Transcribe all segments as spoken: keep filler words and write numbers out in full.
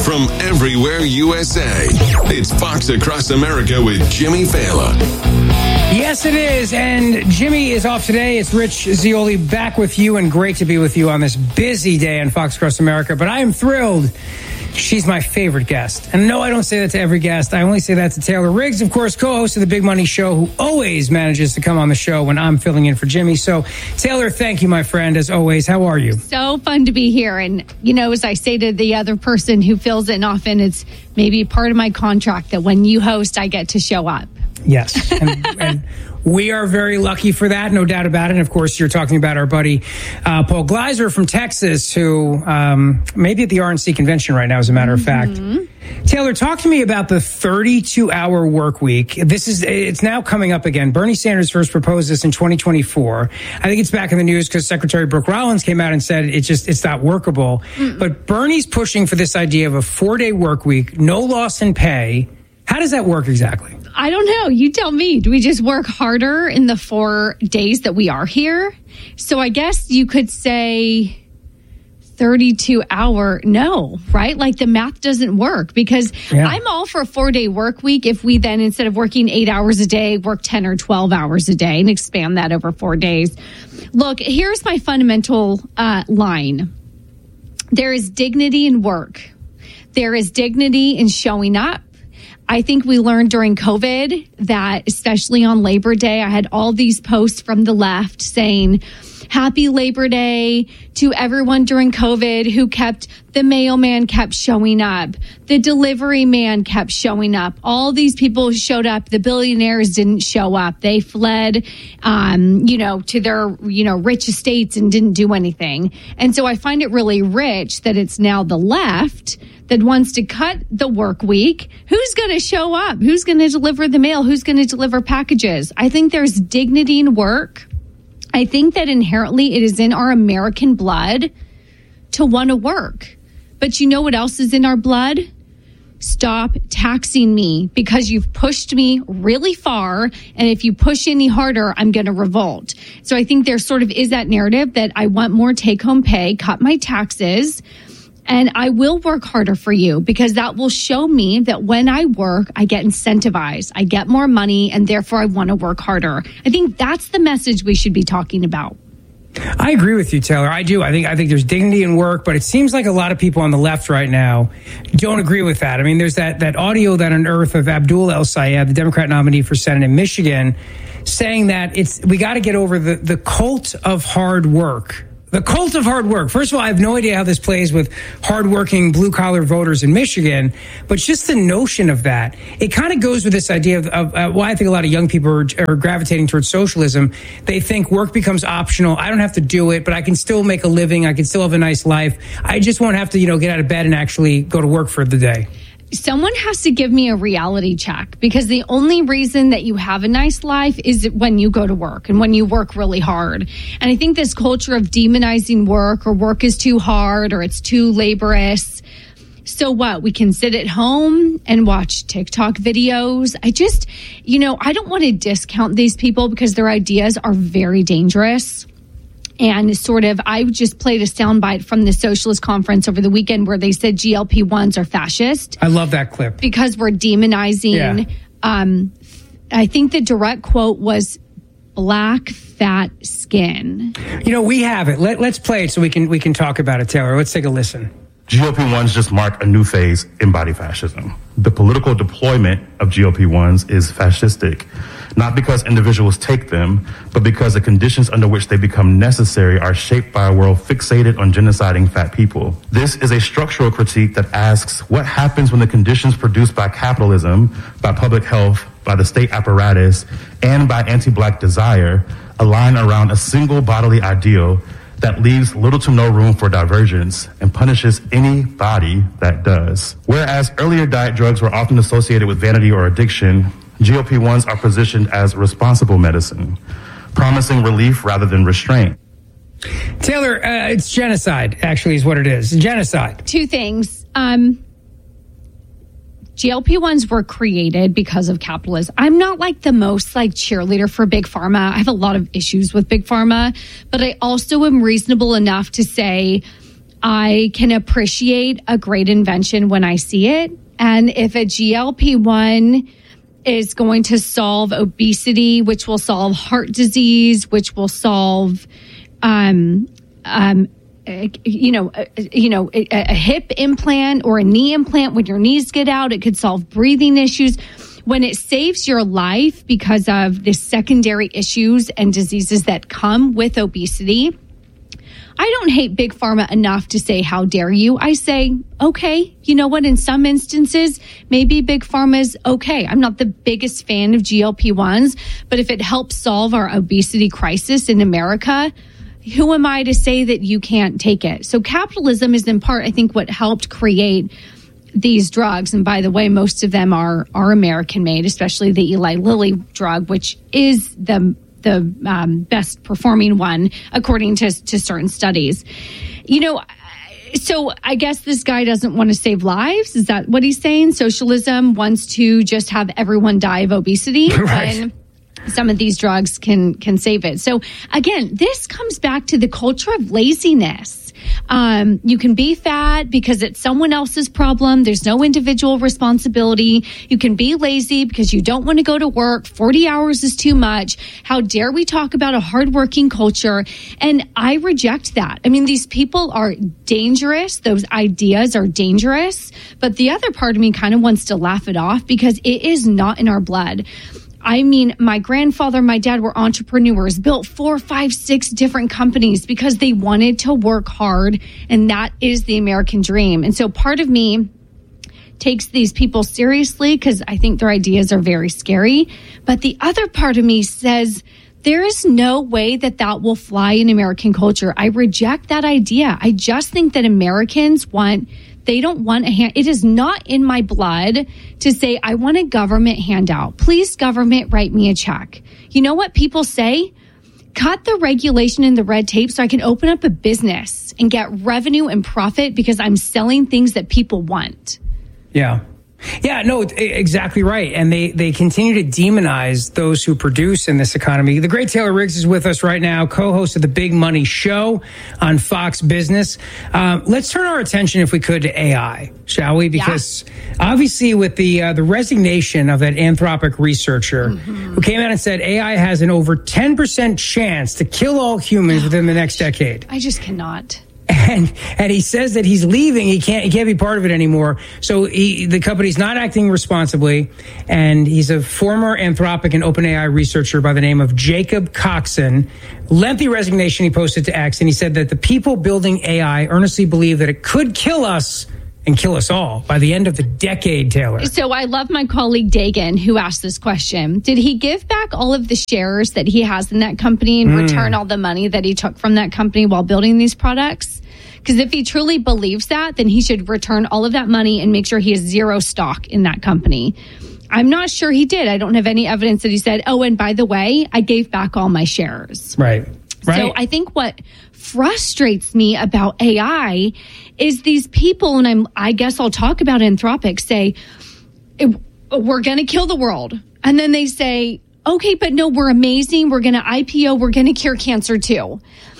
from everywhere U S A. It's Fox Across America with Jimmy Fallon. Yes, it is. And Jimmy is off today. It's Rich Zeoli back with you, and great to be with you on this busy day on Fox Across America. But I am thrilled. She's my favorite guest. And no, I don't say that to every guest. I only say that to Taylor Riggs, of course, co-host of the Big Money Show, who always manages to come on the show when I'm filling in for Jimmy. So, Taylor, thank you, my friend, as always. How are you? So fun to be here. And, you know, as I say to the other person who fills in often, it's maybe part of my contract that when you host, I get to show up. Yes. And, and we are very lucky for that, no doubt about it. And of course, you're talking about our buddy uh, Paul Gleiser from Texas, who um, may be at the R N C convention right now, as a matter of Mm-hmm. fact. Taylor, talk to me about the thirty-two hour work week. This is, it's now coming up again. Bernie Sanders first proposed this in twenty twenty-four. I think it's back in the news because Secretary Brooke Rollins came out and said it's just, it's not workable. Mm-mm. But Bernie's pushing for this idea of a four day work week, no loss in pay. How does that work exactly? I don't know. You tell me. Do we just work harder in the four days that we are here? So I guess you could say thirty-two hour, no, right? Like the math doesn't work, because yeah. I'm all for a four day work week if we then, instead of working eight hours a day, work ten or twelve hours a day and expand that over four days. Look, here's my fundamental uh, line. There is dignity in work. There is dignity in showing up. I think we learned during COVID that, especially on Labor Day, I had all these posts from the left saying, happy Labor Day to everyone during COVID who kept, the mailman kept showing up. The delivery man kept showing up. All these people showed up. The billionaires didn't show up. They fled, um, you know, to their, you know, rich estates and didn't do anything. And so I find it really rich that it's now the left that wants to cut the work week. Who's going to show up? Who's going to deliver the mail? Who's going to deliver packages? I think there's dignity in work. I think that inherently it is in our American blood to want to work. But you know what else is in our blood? Stop taxing me, because you've pushed me really far. And if you push any harder, I'm going to revolt. So I think there sort of is that narrative that I want more take-home pay, cut my taxes, and I will work harder for you, because that will show me that when I work, I get incentivized, I get more money, and therefore I want to work harder. I think that's the message we should be talking about. I agree with you, Taylor. I do. I think I think there's dignity in work, but it seems like a lot of people on the left right now don't agree with that. I mean, there's that, that audio that unearthed of Abdul El-Sayed, the Democrat nominee for Senate in Michigan, saying that it's we got to get over the, the cult of hard work. The cult of hard work. First of all, I have no idea how this plays with hardworking blue-collar voters in Michigan, but just the notion of that, it kind of goes with this idea of, of uh, why I think a lot of young people are, are gravitating towards socialism. They think work becomes optional. I don't have to do it, but I can still make a living. I can still have a nice life. I just won't have to, you know, get out of bed and actually go to work for the day. Someone has to give me a reality check, because the only reason that you have a nice life is when you go to work and when you work really hard. And I think this culture of demonizing work, or work is too hard, or it's too laborious. So what? We can sit at home and watch TikTok videos. I just, you know, I don't want to discount these people, because their ideas are very dangerous. And sort of, I just played a soundbite from the Socialist Conference over the weekend where they said G L P ones are fascist. I love that clip. Because we're demonizing. Yeah. Um, I think the direct quote was black fat skin. You know, we have it. Let, let's play it so we can we can talk about it, Taylor. Let's take a listen. G L P ones just mark a new phase in body fascism. The political deployment of G L P ones is fascistic, not because individuals take them, but because the conditions under which they become necessary are shaped by a world fixated on genociding fat people. This is a structural critique that asks what happens when the conditions produced by capitalism, by public health, by the state apparatus, and by anti-black desire align around a single bodily ideal that leaves little to no room for divergence and punishes any body that does. Whereas earlier diet drugs were often associated with vanity or addiction, G L P ones are positioned as responsible medicine, promising relief rather than restraint. Taylor, uh, it's genocide, actually, is what it is. Genocide. Two things. Um, G L P ones were created because of capitalism. I'm not like the most like cheerleader for Big Pharma. I have a lot of issues with Big Pharma, but I also am reasonable enough to say I can appreciate a great invention when I see it. And if a G L P one is going to solve obesity, which will solve heart disease, which will solve, um, um, you know, uh, you know, a, a hip implant or a knee implant when your knees get out, it could solve breathing issues. When it saves your life because of the secondary issues and diseases that come with obesity, I don't hate Big Pharma enough to say, how dare you? I say, okay, you know what? In some instances, maybe Big Pharma is okay. I'm not the biggest fan of G L P ones, but if it helps solve our obesity crisis in America, who am I to say that you can't take it? So capitalism is in part, I think, what helped create these drugs. And by the way, most of them are, are American made, especially the Eli Lilly drug, which is the the um, best performing one, according to, to certain studies. You know, so I guess this guy doesn't want to save lives. Is that what he's saying? Socialism wants to just have everyone die of obesity. Right. And some of these drugs can can save it. So again, this comes back to the culture of laziness. Um, you can be fat because it's someone else's problem. There's no individual responsibility. You can be lazy because you don't want to go to work. forty hours is too much. How dare we talk about a hardworking culture? And I reject that. I mean, these people are dangerous. Those ideas are dangerous. But the other part of me kind of wants to laugh it off because it is not in our blood. I mean, my grandfather, my dad were entrepreneurs, built four, five, six different companies because they wanted to work hard. And that is the American dream. And so part of me takes these people seriously because I think their ideas are very scary. But the other part of me says, there is no way that that will fly in American culture. I reject that idea. I just think that Americans want... They don't want a hand. It is not in my blood to say, I want a government handout. Please, government, write me a check. You know what people say? Cut the regulation and the red tape so I can open up a business and get revenue and profit because I'm selling things that people want. Yeah. Yeah, no, exactly right. And they, they continue to demonize those who produce in this economy. The great Taylor Riggs is with us right now, co-host of the Big Money Show on Fox Business. Um, let's turn our attention, if we could, to A I, shall we? Because yeah. obviously with the uh, the resignation of that Anthropic researcher mm-hmm. who came out and said A I has an over ten percent chance to kill all humans within the next decade. I just cannot. And and he says that he's leaving. He can't he can't be part of it anymore. So he, the company's not acting responsibly. And he's a former Anthropic and OpenAI researcher by the name of Jacob Coxon. Lengthy resignation he posted to X. And he said that the people building A I earnestly believe that it could kill us and kill us all by the end of the decade, Taylor. So I love my colleague Dagan, who asked this question. Did he give back all of the shares that he has in that company and mm. return all the money that he took from that company while building these products? Because if he truly believes that, then he should return all of that money and make sure he has zero stock in that company. I'm not sure he did. I don't have any evidence that he said, oh, and by the way, I gave back all my shares. Right. Right. So I think what frustrates me about A I is these people, and I'm, I guess I'll talk about Anthropic, say, we're going to kill the world. And then they say, okay, but no, we're amazing. We're going to I P O. We're going to cure cancer too.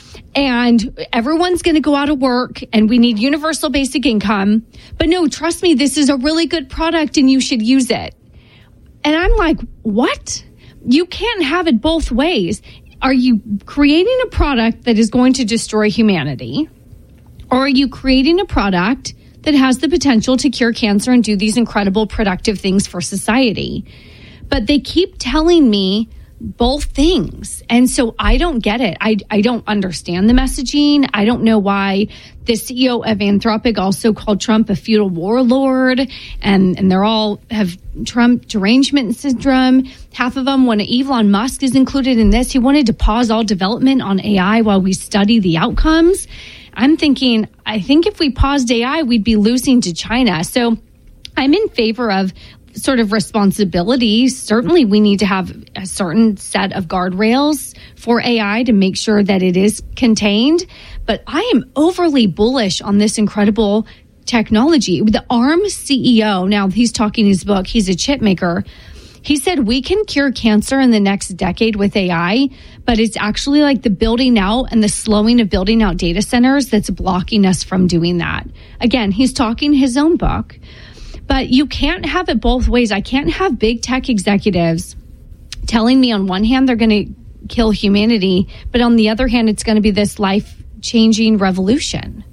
And everyone's going to go out of work and we need universal basic income. But no, trust me, this is a really good product and you should use it. And I'm like, what? You can't have it both ways. Are you creating a product that is going to destroy humanity? Or are you creating a product that has the potential to cure cancer and do these incredible productive things for society? But they keep telling me both things. And so I don't get it. I, I don't understand the messaging. I don't know why the C E O of Anthropic also called Trump a feudal warlord. And, and they're all have Trump derangement syndrome. Half of them, when Elon Musk is included in this, he wanted to pause all development on A I while we study the outcomes. I'm thinking, I think if we paused A I, we'd be losing to China. So I'm in favor of sort of responsibility. Certainly, we need to have a certain set of guardrails for A I to make sure that it is contained. But I am overly bullish on this incredible technology. The ARM C E O, now he's talking his book, he's a chip maker. He said, we can cure cancer in the next decade with A I, but it's actually like the building out and the slowing of building out data centers that's blocking us from doing that. Again, he's talking his own book, but you can't have it both ways. I can't have big tech executives telling me on one hand they're going to kill humanity, but on the other hand, it's going to be this life-changing revolution.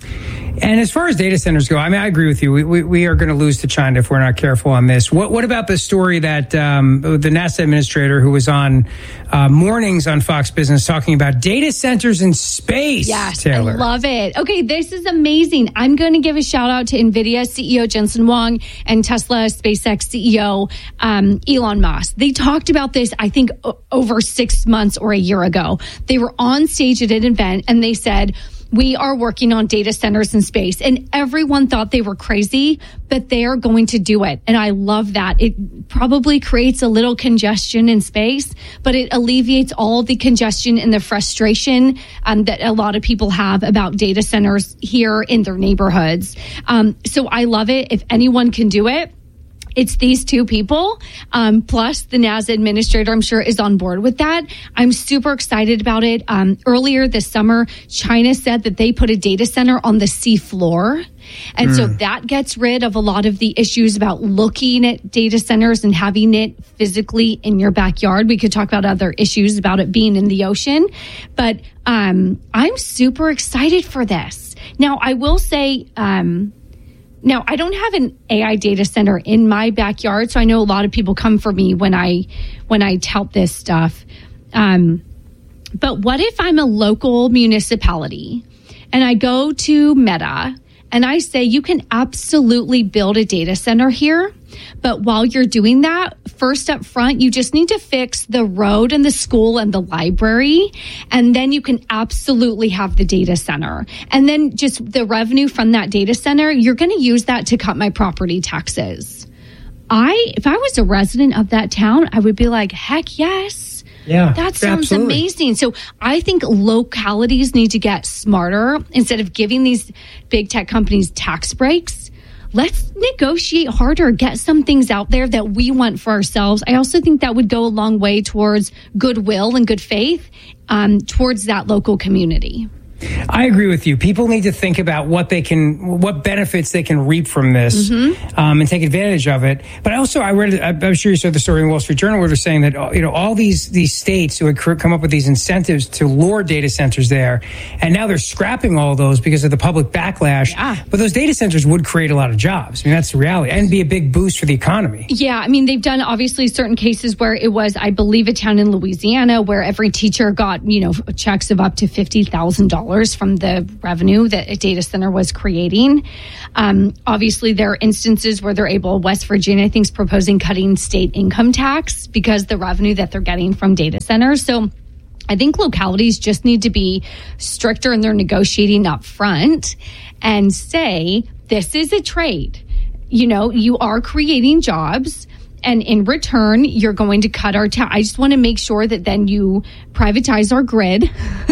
And as far as data centers go, I mean, I agree with you. We we, we are going to lose to China if we're not careful on this. What what about the story that um, the NASA administrator who was on uh, mornings on Fox Business talking about data centers in space? Yes, Taylor. I love it. Okay, this is amazing. I'm going to give a shout out to NVIDIA C E O Jensen Huang and Tesla SpaceX C E O um, Elon Musk. They talked about this, I think, o- over six months or a year ago. They were on stage at an event and they said, we are working on data centers in space. And everyone thought they were crazy, but they are going to do it. And I love that. It probably creates a little congestion in space, but it alleviates all the congestion and the frustration um, that a lot of people have about data centers here in their neighborhoods. Um, so I love it. If anyone can do it, it's these two people, um, plus the NASA administrator, I'm sure, is on board with that. I'm super excited about it. Um, earlier this summer, China said that they put a data center on the sea floor. And mm. so that gets rid of a lot of the issues about looking at data centers and having it physically in your backyard. We could talk about other issues about it being in the ocean. But um, I'm super excited for this. Now, I will say... Um, Now, I don't have an A I data center in my backyard, so I know a lot of people come for me when I when I tout this stuff. Um, but what if I'm a local municipality and I go to Meta and I say, you can absolutely build a data center here, but while you're doing that, first up front, you just need to fix the road and the school and the library, and then you can absolutely have the data center. And then just the revenue from that data center, you're going to use that to cut my property taxes. I, if I was a resident of that town, I would be like, heck yes. Yeah, that sounds absolutely. amazing. So I think localities need to get smarter. Instead of giving these big tech companies tax breaks, let's negotiate harder, get some things out there that we want for ourselves. I also think that would go a long way towards goodwill and good faith um, towards that local community. I agree with you. People need to think about what they can, what benefits they can reap from this, mm-hmm. um, and take advantage of it. But also, I read, I'm sure you saw the story in the Wall Street Journal where they're saying that, you know, all these these states who had come up with these incentives to lure data centers there, and now they're scrapping all those because of the public backlash. Yeah. But those data centers would create a lot of jobs. I mean, that's the reality, and be a big boost for the economy. Yeah, I mean, they've done obviously certain cases where it was, I believe, a town in Louisiana where every teacher got, you know, checks of up to fifty thousand dollars from the revenue that a data center was creating. Um, obviously, there are instances where they're able, West Virginia, I think, is proposing cutting state income tax because the revenue that they're getting from data centers. So I think localities just need to be stricter in their negotiating up front and say, this is a trade. You know, you are creating jobs. And in return, you're going to cut our tax. I just want to make sure that then you privatize our grid.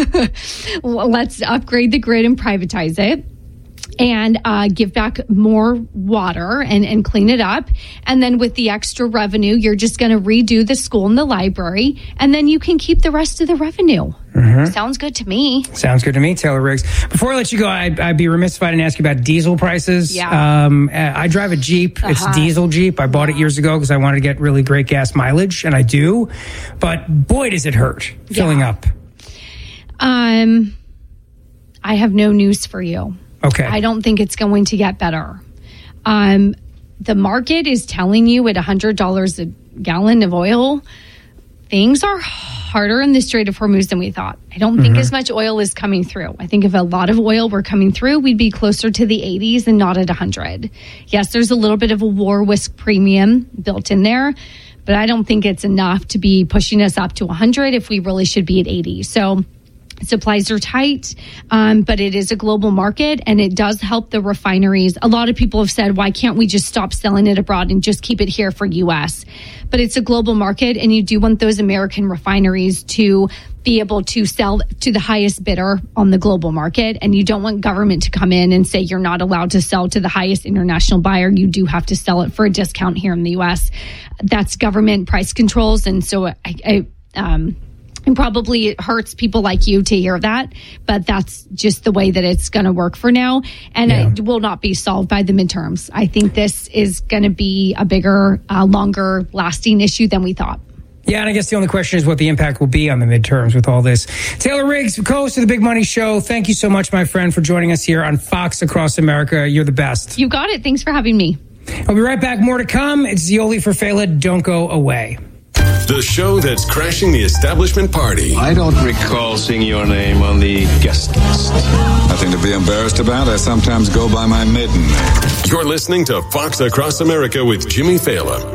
Let's upgrade the grid and privatize it. And uh, give back more water and, and clean it up. And then with the extra revenue, you're just going to redo the school and the library. And then you can keep the rest of the revenue. Mm-hmm. Sounds good to me. Sounds good to me, Taylor Riggs. Before I let you go, I'd, I'd be remiss if I didn't ask you about diesel prices. Yeah. Um, I drive a Jeep. Uh-huh. It's diesel Jeep. I bought it years ago because I wanted to get really great gas mileage, and I do. But boy, does it hurt filling yeah. up. Um, I have no news for you. Okay. I don't think it's going to get better. Um, the market is telling you at one hundred dollars a gallon of oil, things are harder in the Strait of Hormuz than we thought. I don't think mm-hmm. as much oil is coming through. I think if a lot of oil were coming through, we'd be closer to the eighties and not at one hundred. Yes, there's a little bit of a war risk premium built in there, but I don't think it's enough to be pushing us up to one hundred if we really should be at eighty. So supplies are tight, um, but it is a global market and it does help the refineries. A lot of people have said, why can't we just stop selling it abroad and just keep it here for U S? But it's a global market and you do want those American refineries to be able to sell to the highest bidder on the global market. And you don't want government to come in and say you're not allowed to sell to the highest international buyer. You do have to sell it for a discount here in the U S. That's government price controls. And so I, I um, and probably it hurts people like you to hear that, but that's just the way that it's going to work for now. And yeah. It will not be solved by the midterms. I think this is going to be a bigger, uh, longer lasting issue than we thought. Yeah, and I guess the only question is what the impact will be on the midterms with all this. Taylor Riggs, co-host of the Big Money Show, thank you so much, my friend, for joining us here on Fox Across America. You're the best. You got it. Thanks for having me. I'll be right back. More to come. It's Zeoli for Fela. Don't go away. The show that's crashing the establishment party. I don't recall seeing your name on the guest list. Nothing to be embarrassed about. I sometimes go by my maiden name. You're listening to Fox Across America with Jimmy Fallon.